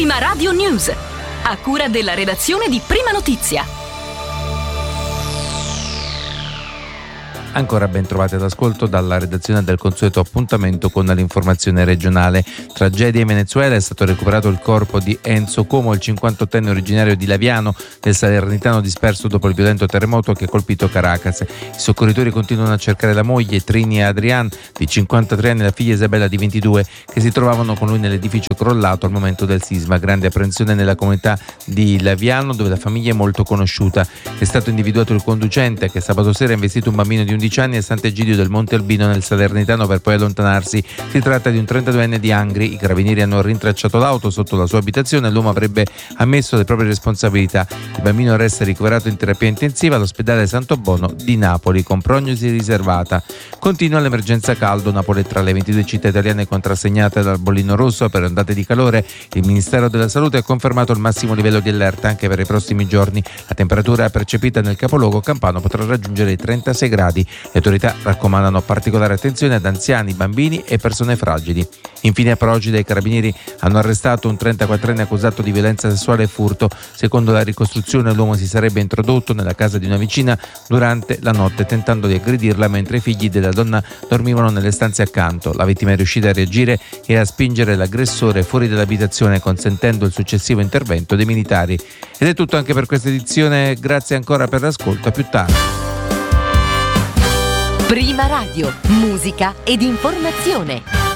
Prima Radio News, a cura della redazione di Prima Notizia. Ancora ben trovati all'ascolto dalla redazione del consueto appuntamento con l'informazione regionale. Tragedia in Venezuela, è stato recuperato il corpo di Enzo Como, il 58enne originario di Laviano, del Salernitano disperso dopo il violento terremoto che ha colpito Caracas. I soccorritori continuano a cercare la moglie Trini Adrian, di 53 anni, e la figlia Isabella, di 22, che si trovavano con lui nell'edificio crollato al momento del sisma. Grande apprensione nella comunità di Laviano, dove la famiglia è molto conosciuta. È stato individuato il conducente, che sabato sera ha investito un bambino di 11 anni a Sant'Egidio del Monte Albino nel Salernitano per poi allontanarsi. Si tratta di un 32enne di Angri. I carabinieri hanno rintracciato l'auto sotto la sua abitazione e l'uomo avrebbe ammesso le proprie responsabilità. Il bambino resta ricoverato in terapia intensiva all'ospedale Santo Bono di Napoli con prognosi riservata. Continua l'emergenza caldo. Napoli è tra le 22 città italiane contrassegnate dal bollino rosso per ondate di calore. Il Ministero della Salute ha confermato il massimo livello di allerta anche per i prossimi giorni. La temperatura percepita nel capoluogo campano potrà raggiungere i 36 gradi. Le autorità raccomandano particolare attenzione ad anziani, bambini e persone fragili. Infine, a Procida i carabinieri hanno arrestato un 34enne accusato di violenza sessuale e furto. Secondo la ricostruzione, l'uomo si sarebbe introdotto nella casa di una vicina durante la notte, tentando di aggredirla mentre i figli della donna dormivano nelle stanze accanto. La vittima è riuscita a reagire e a spingere l'aggressore fuori dall'abitazione, consentendo il successivo intervento dei militari. Ed è tutto anche per questa edizione. Grazie ancora per l'ascolto. A più tardi. Prima Radio, musica ed informazione.